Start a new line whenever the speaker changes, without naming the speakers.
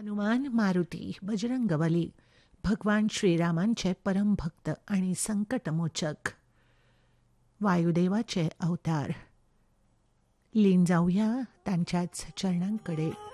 हनुमान मारुती बजरंगबली भगवान श्रीरामांचे परमभक्त आणि संकटमोचक वायुदेवाचे अवतार. लीन जाऊया त्यांच्याच चरणांकडे.